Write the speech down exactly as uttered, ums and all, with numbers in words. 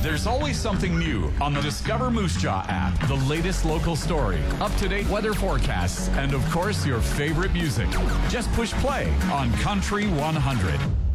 There's always something new on the Discover Moose Jaw app. The latest local story, up-to-date weather forecasts, and of course, your favorite music. Just push play on Country one hundred.